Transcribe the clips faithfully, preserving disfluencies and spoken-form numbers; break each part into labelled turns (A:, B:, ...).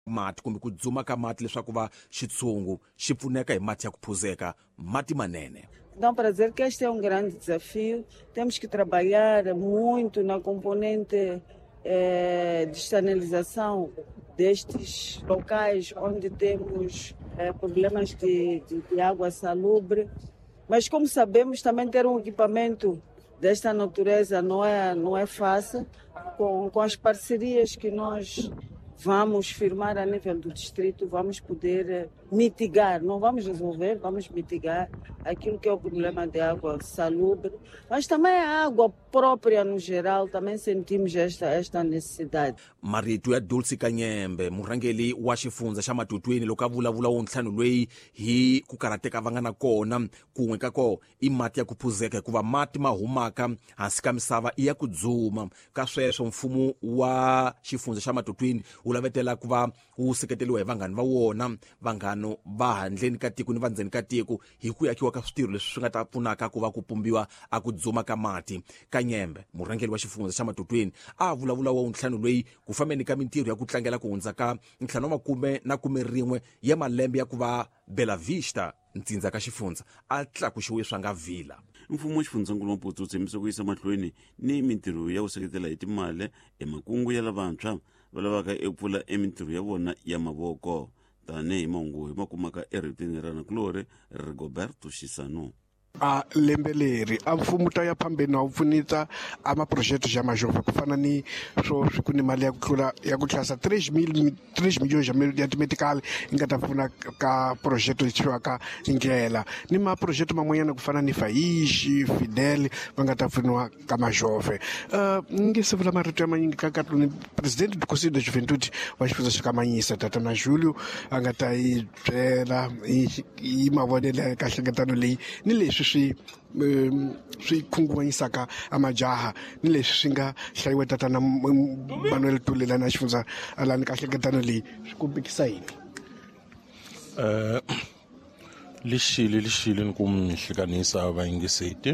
A: mati kumbe ku dzuma ka mati leswaku va xitshungu xi pfuneka hi mati ya ku phuzeka mati manene.
B: Então, para dizer que este é um grande desafio, temos que trabalhar muito na componente eh, de sanalização destes locais onde temos eh, problemas de, de, de água salubre. Mas, como sabemos, também ter um equipamento desta natureza não é, não é fácil. Com, com as parcerias que nós vamos firmar a nível do distrito, vamos poder mitigar, não vamos resolver, vamos mitigar aquilo que é o problema de água salubre, mas também a água própria no geral, também sentimos esta, esta necessidade.
A: Marito ya Dulce Kanyembe, murhangeli wa xifundza xa Matutwini, loko a vulavula wo ntlhanu loyi hi ku karhateka va nga na kona kun'we ka ko i mati ya ku phuzeka hikuva mati ma humaka hansi ka misava i ya ku dzuma. Ka sweswo mfumo wa xifundza xa Matutwini wu lavetela ku va wu seketeliwa hi vanghani va wona, vanghano va handleni ka tiko ni va ndzeni ka tiko hi ku yakiwa ka switirho leswi swi nga ta pfunaka ku va ku pumbiwa a ku dzuma ka mati. Kanyembe, murhangeli wa xifundza xa Matutwini, a vulavula wo ntlhanu loyi ku fambeni ka mintirho ya ku tlangela ku hundza ka ntlhanu wa makume na kume rin'we ya malembe ya ku va Bela Vista ntsindza ka xifundza a tlakuxiwe swa nga vhila.
C: Mfumo wa xifundzankulu wa Mpotso wu tshembisa ku yisa mahlweni ni mintirho ya ku seketela hi timali emakungu ya lavantshwa va lavaka eku pfula emintirho ya vona ya mavoko. Tanihi mahungu hi makumaka erhitini ra Nakulori Rigoberto Xisano.
D: A lembe leri a mfumo ta ya phambeni na pfunita a maprojekti ya majove ku fana ni swo swi ku ni mali ya ku tlula ya ku tlhasa three million ya timedical yi nga ta pfuna ka project lexiwaka ndlela ni maprojekti man'wanyana ku fana ni Faishi Fidel va nga ta pfuniwa ka majove. Uh, nge se vula marito ya manyingi ka katluni president du Conselho de Juventude wa xifundza xa Kamanyisa Tatana Julio a nga ta yi byela hi mavonele ka nhlengetano leyi ni leswi swi swi khunguvanyisaka amajaha ni leswi swi nga hlayiwa Tatana Manuel Tulela na xifundza alani ka nhlengetano leyi swi kumbekisa yini?
E: Uh, lixile lixile ni ku mi hlekanisa vayingiseti.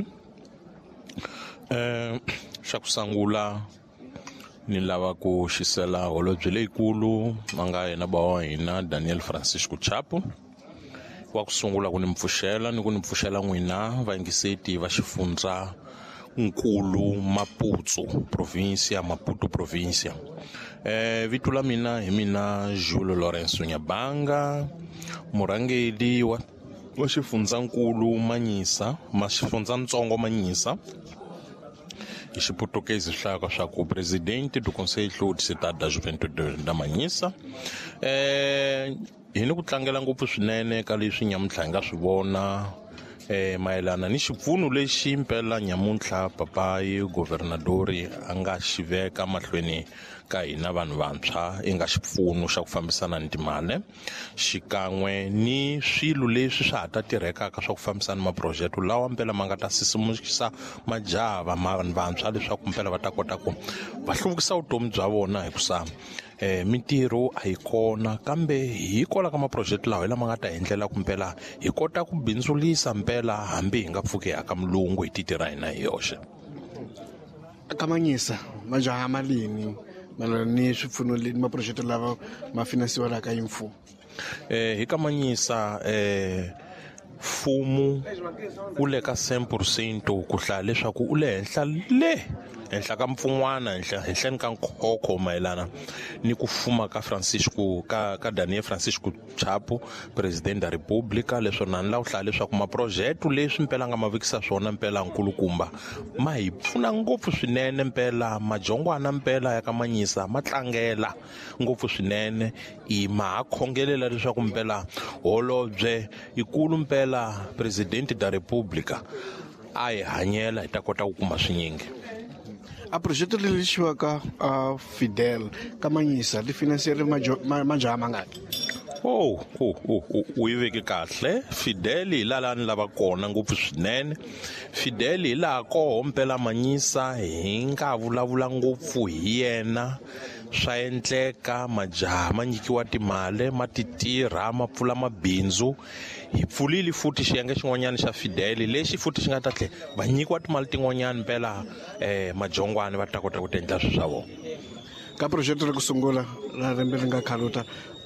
E: Uh, xa ku sangula ni lava ku xisela holobye leyikulu va nga yena ba wa hina Daniel Francisco Chapo wa ku sungula ku ni mpfuxela ni ku ni mpfuxela n'wina vayingiseti va xifundza nkulu Maputsu provincia Maputo provincia. Eh, vito la mina hi mina Julio Lorenzo Nyabanga, murhangeli wa wa xifundzankulu Manyisa ma xifundzatsongo Manyisa hi xiputokezi hlaka swa ku presidente do Conselho de Cidade da Juventude da Manyisa. Eh, hi ni ku tlangela ngopfu swinene ka leswi nyamuntlha hi nga swi vona eh, mayelana ni xipfuno lexi mpela nyamuntlha papayi governadori a nga xi veka mahlweni ka hina vanhu vantshwa i nga xipfuno xa ku fambisana ni timali xikan'we ni swilo leswi swa ha ta tirhekaka swa ku fambisana ni maprojekti lawa mpela ma nga ta sisimukisa majaha vanhu vantshwa leswaku mpela va ta kota ku va hluvukisa vutomi bya vona hi ku sa eh, mintirho a yi kona kambe hi kola ka maprojekti lawa hi lama nga ta endlela ku mpela hi kota ku bindzulisa mpela hambi hi nga pfuki aka mulungu hi titi ra hina hi yoxe.
D: Kamanyisa majaha malini ni swipfuno ni maprojekti lava ma finansiwaka hi mfumo?
E: Eh, hi Kamanyisa eh, mfumo u le ka ten percent ku hlaya leswaku u le henhla le henhla ka mpfun'wana henhleni ka nkhokho mayelana ni ku fuma ka Francisco ka ka Daniel Francisco Chapo president da Republica. Leswo na ni la ku hlaya leswaku maprojekti leswi mpela nga ma vekisa swona mpela nkulukumba ma hi pfuna ngopfu swinene mpela majongwana mpela ya Kamanyisa ma tlangela ngopfu swinene i ma ha khongelela leswaku mpela holobye ikulu mpela president da Republica a hi hanyela hi ta kota ku kuma swinyingi.
D: A project leri xiwaka a Fidel Kamanyisa li finansiyere majaha mangani?
E: Oh, oh, oh, oh, u yi veke kahle. Fidel hi laha ni lava kona ngopfu swinene. Fidel hi laha koho mpela Manyisa hi nga vulavula ngopfu hi yena swa endleka majaha ma nyikiwa timali ma titirha ma pfula mabindzu. Hi pfulile futhi xiyenge xin'wanyana xa Fidel lexi futhi xi nga ta tlhe va nyikiwa timali tin'wanyana mpela eh, majongwana va ta kota ku endla swilo swa vona.
D: Ka project ri ku sungula ra lembe ri nga khaluta